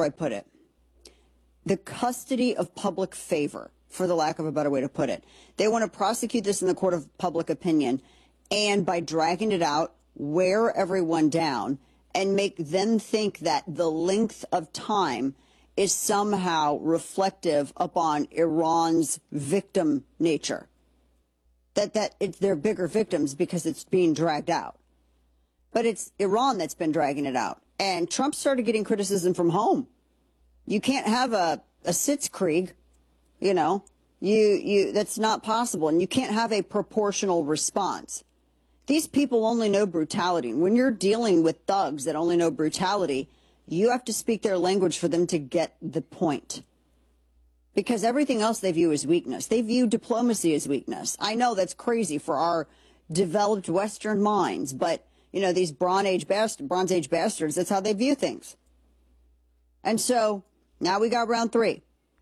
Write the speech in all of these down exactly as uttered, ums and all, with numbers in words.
do I put it? The custody of public favor, for the lack of a better way to put it. They want to prosecute this in the court of public opinion, and by dragging it out, wear everyone down and make them think that the length of time is somehow reflective upon Iran's victim nature. That, that it's, they're bigger victims because it's being dragged out. But it's Iran that's been dragging it out. And Trump started getting criticism from home. You can't have a, a Sitzkrieg, you know, you, you, that's not possible. And you can't have a proportional response. These people only know brutality. And when you're dealing with thugs that only know brutality, you have to speak their language for them to get the point. Because everything else they view as weakness. They view diplomacy as weakness. I know that's crazy for our developed Western minds, but, you know, these Bronze Age, bast- Bronze Age bastards, that's how they view things. And so now we got round three.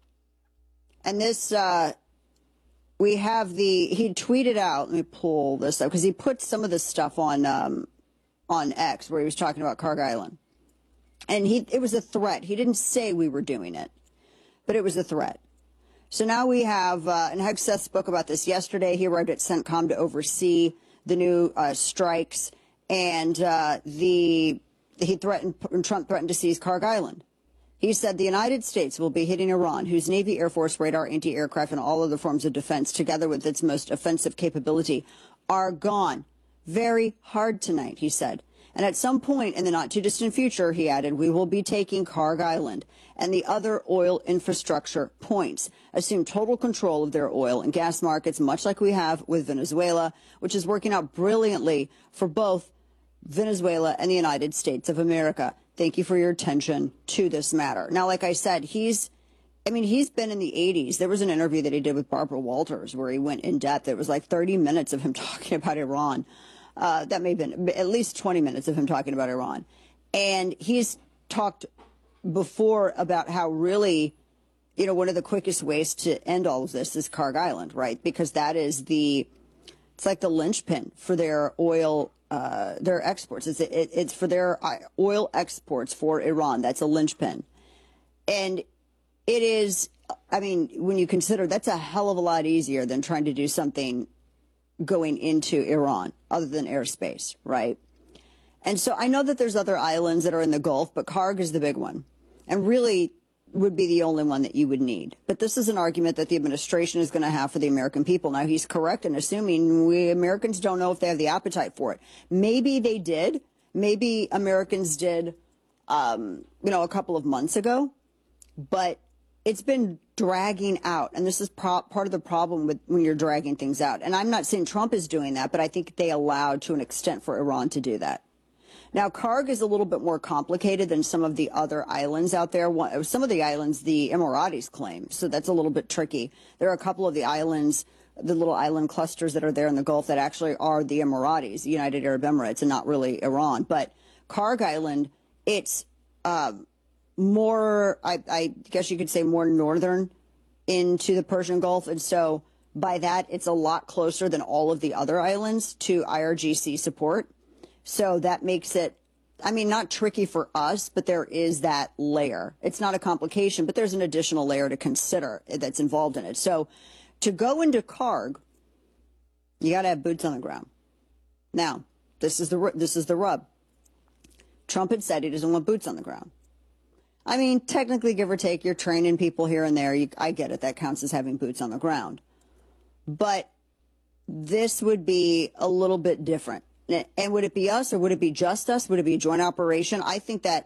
And this, uh, we have the, he tweeted out, let me pull this up, because he put some of this stuff on, um, on X where he was talking about Kharg Island. And he, it was a threat. He didn't say we were doing it, but it was a threat. So now we have, uh, and Hegseth spoke about this yesterday. He arrived at CENTCOM to oversee the new uh, strikes, and uh, the he threatened, Trump threatened to seize Kharg Island. He said the United States will be hitting Iran, whose Navy, Air Force, radar, anti-aircraft, and all other forms of defense, together with its most offensive capability, are gone very hard tonight, he said. And at some point in the not-too-distant future, he added, we will be taking Kharg Island and the other oil infrastructure points, assume total control of their oil and gas markets, much like we have with Venezuela, which is working out brilliantly for both Venezuela and the United States of America. Thank you for your attention to this matter. Now, like I said, he's, I mean, he's been in the eighties. There was an interview that he did with Barbara Walters where he went in depth. It was like thirty minutes of him talking about Iran. Uh, that may have been at least twenty minutes of him talking about Iran. And he's talked before about how really, you know, one of the quickest ways to end all of this is Kharg Island, right? Because that is the, it's like the linchpin for their oil, uh, their exports. It's, it, it's for their oil exports for Iran. That's a linchpin. And it is, I mean, when you consider that's a hell of a lot easier than trying to do something going into Iran other than airspace, right? And so I know that there's other islands that are in the Gulf, but Kharg is the big one and really would be the only one that you would need. But this is an argument that the administration is going to have for the American people. Now, he's correct in assuming we Americans don't know if they have the appetite for it. Maybe they did. Maybe Americans did, um, you know, a couple of months ago, but it's been dragging out. And this is pro- part of the problem with when you're dragging things out. And I'm not saying Trump is doing that, but I think they allowed to an extent for Iran to do that. Now, Kharg is a little bit more complicated than some of the other islands out there. One, some of the islands the Emiratis claim, so that's a little bit tricky. There are a couple of the islands, the little island clusters that are there in the Gulf that actually are the Emiratis, the United Arab Emirates, and not really Iran. But Kharg Island, it's uh, more, I, I guess you could say, more northern into the Persian Gulf. And so by that, it's a lot closer than all of the other islands to I R G C support. So that makes it, I mean, not tricky for us, but there is that layer. It's not a complication, but there's an additional layer to consider that's involved in it. So to go into Kharg, you got to have boots on the ground. Now, this is the this is the rub. Trump had said he doesn't want boots on the ground. I mean, technically, give or take, you're training people here and there. You, I get it. That counts as having boots on the ground. But this would be a little bit different. And would it be us or would it be just us? Would it be a joint operation? I think that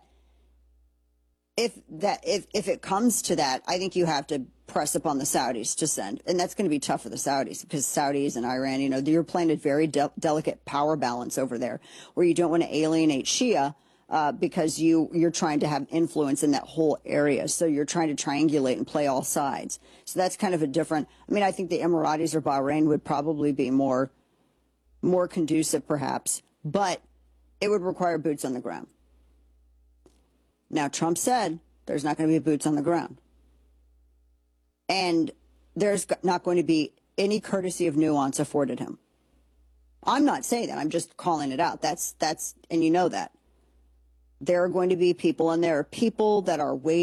if that if, if it comes to that, I think you have to press upon the Saudis to send. And that's going to be tough for the Saudis because Saudis and Iran, you know, you're playing a very de- delicate power balance over there where you don't want to alienate Shia uh, because you, you're trying to have influence in that whole area. So you're trying to triangulate and play all sides. So that's kind of a different, I mean, I think the Emiratis or Bahrain would probably be more more conducive perhaps, but it would require boots on the ground. Now, Trump said there's not going to be boots on the ground. And there's not going to be any courtesy of nuance afforded him. I'm not saying that. I'm just calling it out. That's, that's, and you know that. There are going to be people, and there are people that are waiting.